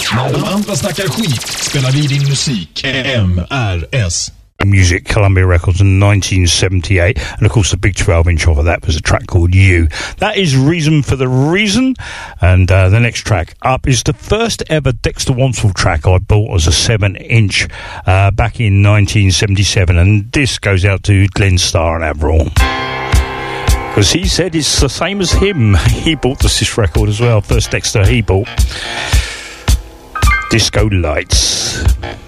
När de andra snackar skit spelar vi din musik. MRS. Music, Columbia Records in 1978, and of course the big 12-inch off of that was a track called You. That is Reason for the Reason, and the next track up is the first ever Dexter Wansel track I bought as a 7-inch back in 1977, and this goes out to Glenn Starr and Avril, because he said it's the same as him. He bought this record as well, first Dexter he bought. Disco Lights.